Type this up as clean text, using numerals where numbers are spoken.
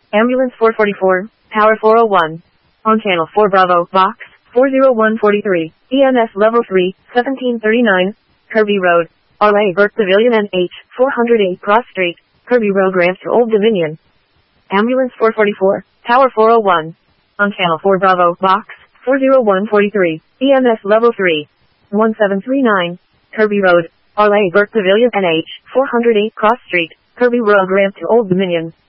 Ambulance 444, Tower 401. On Channel 4 Bravo, Box 40143, EMS Level 3, 1739, Kirby Road, RA Burke Pavilion NH, 408 Cross Street, Kirby Road, Rancho Old Dominion. Ambulance 444, Tower 401. On Channel 4 Bravo, Box 40143, EMS Level 3, 1739, Kirby Road, RA Burke Pavilion NH, 408 Cross Street, Kirby Road, Rancho Old Dominion.